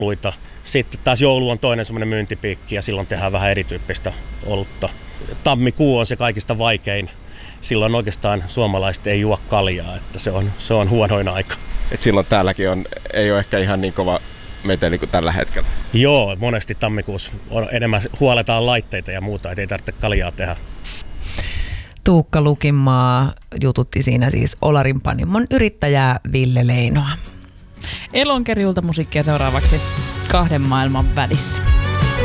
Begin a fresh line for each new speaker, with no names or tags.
luita. Sitten taas joulu on toinen semmoinen myyntipiikki ja silloin tehdään vähän erityyppistä olutta. Tammikuu on se kaikista vaikein. Silloin oikeastaan suomalaiset ei juo kaljaa, että se on huonoin aika.
Et silloin täälläkin ei ole ehkä ihan niin kova meteli kuin tällä hetkellä.
Joo, monesti tammikuussa enemmän huoletaan laitteita ja muuta, ettei tarvitse kaljaa tehdä.
Tuukka Lukinmaa jututti siinä siis Olarin Panimon yrittäjää Ville Leinoa.
Elonkerjulta musiikkia seuraavaksi 2 maailman välissä.